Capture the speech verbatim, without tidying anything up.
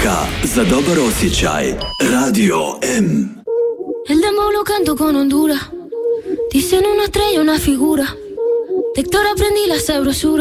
Muzika za dobar osjećaj. Radio M. El demo lo canto con Honduras. Dicen una estrella, una figura. De Héctor aprendí la sabrosura.